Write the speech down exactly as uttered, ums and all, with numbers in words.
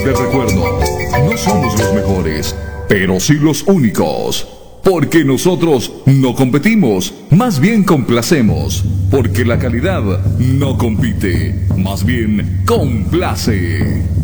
Te recuerdo, no somos los mejores, pero sí los únicos. Porque nosotros no competimos, más bien complacemos. Porque la calidad no compite, más bien complace.